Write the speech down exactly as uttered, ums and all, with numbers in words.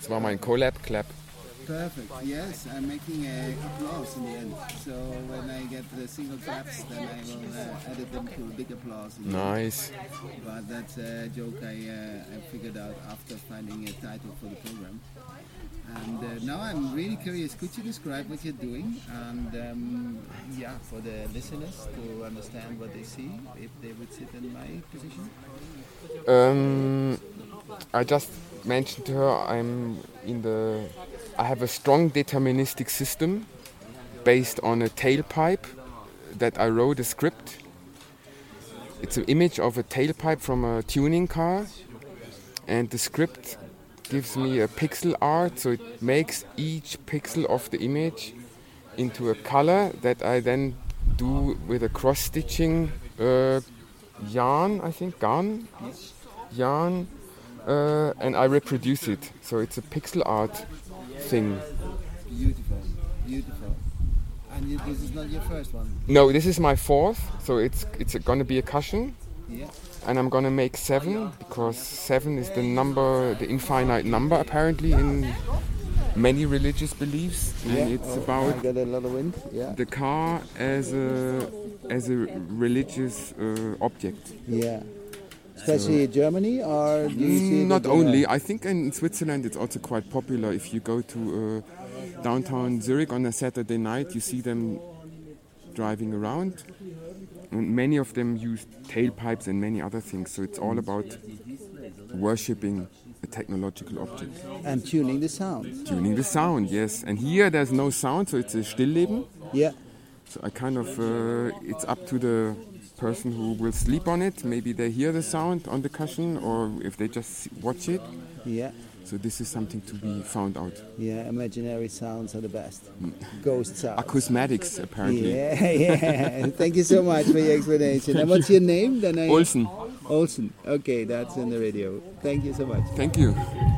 Das war mein Collab-Clap. Perfect. Yes, I'm making a applause in the end. So when I get the single claps, then I will uh, edit them to big applause. Nice. But that's a joke I, uh, I figured out after finding a title for the program. And uh, now I'm really curious. Could you describe what you're doing? And um, yeah, for the listeners to understand what they see, if they would sit in my position. Um, I just mentioned to her I'm in the. I have a strong deterministic system based on a tailpipe that I wrote a script. It's an image of a tailpipe from a tuning car, and the script gives me a pixel art, so it makes each pixel of the image into a color that I then do with a cross-stitching uh, yarn, I think, yarn, yarn, uh, and I reproduce it. So it's a pixel art thing. Beautiful, beautiful. And you, this is not your first one? No, this is my fourth, so it's it's going to be a cushion. Yeah. And I'm going to make seven, because seven is the number, the infinite number apparently in many religious beliefs. And yeah. it's oh, about I got a lot of wind. Yeah. the car as a as a religious uh, object. Yeah. Especially in Germany, or do you see it Not in only. I think in Switzerland it's also quite popular. If you go to uh, downtown Zurich on a Saturday night, you see them driving around. And many of them use tailpipes and many other things. So it's all about worshipping a technological object. And tuning the sound. Tuning the sound, yes. And here there's no sound, so it's a Stillleben. Yeah. So I kind of, uh, it's up to the person who will sleep on it. Maybe they hear the sound on the cushion, or if they just watch it. Yeah. So this is something to be found out. Yeah, imaginary sounds are the best. Ghost sounds. Acousmatics, apparently. Yeah, yeah. Thank you so much for your explanation. And what's your name? Then I... Olsen. Olsen. Okay, that's in the radio. Thank you so much. Thank you.